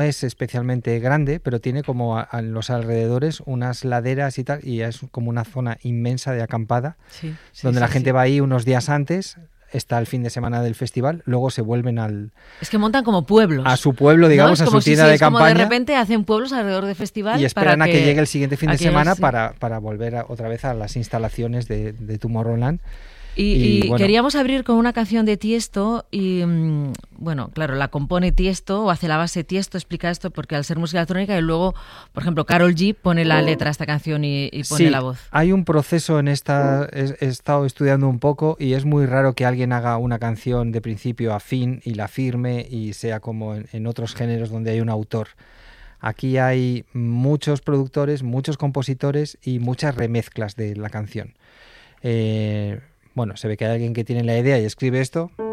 es especialmente grande, pero tiene como a los alrededores unas laderas y tal, y es como una zona inmensa de acampada, donde la gente va ahí unos días antes, está el fin de semana del festival, luego se vuelven Es que montan como pueblos. A su pueblo, digamos, ¿no? a su tienda de campaña. Como de repente hacen pueblos alrededor del festival. Y esperan a que llegue el siguiente fin de semana para volver otra vez a las instalaciones de Tomorrowland. Y bueno, queríamos abrir con una canción de Tiesto y, bueno, claro, la compone Tiesto o hace la base Tiesto, explica esto porque al ser música electrónica y luego, por ejemplo, Karol G pone la letra a esta canción y pone la voz. Hay un proceso en esta, he estado estudiando un poco y es muy raro que alguien haga una canción de principio a fin y la firme y sea como en otros géneros donde hay un autor. Aquí hay muchos productores, muchos compositores y muchas remezclas de la canción. Bueno, se ve que hay alguien que tiene la idea y escribe esto.